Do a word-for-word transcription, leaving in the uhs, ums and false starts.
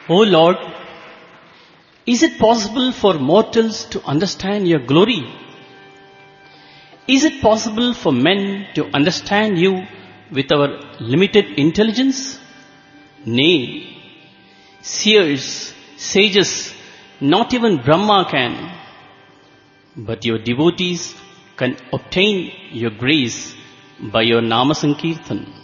O Lord, is it possible for mortals to understand your glory? Is it possible for men to understand you with our limited intelligence? Nay, seers, sages, not even Brahma can. But your devotees can obtain your grace by your Nama Sankirtan.